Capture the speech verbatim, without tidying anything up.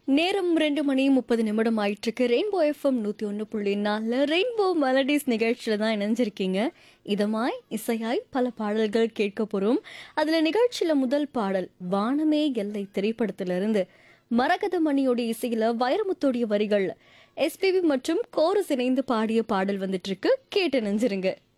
நேரம் ரெண்டு மணி முப்பது நிமிடம் ஆயிட்டிருக்கு. ரெயின்போ எஃப்எம் நூற்றி ஒன்று புள்ளி நாலில் ரெயின்போ மெலடிஸ் நிகழ்ச்சியில் தான் இணைஞ்சிருக்கீங்க. இதமாய் இசையாய் பல பாடல்கள் கேட்க போகிறோம். அதில் நிகழ்ச்சியில் முதல் பாடல் வானமே எல்லை திரைப்படத்திலிருந்து மரகத மணியோட இசையில் வைரமுத்தோடைய வரிகள் எஸ்பிபி மற்றும் கோரஸ் இணைந்து பாடிய பாடல் வந்துட்டு இருக்கு. கேட்டு நெஞ்சிருங்க.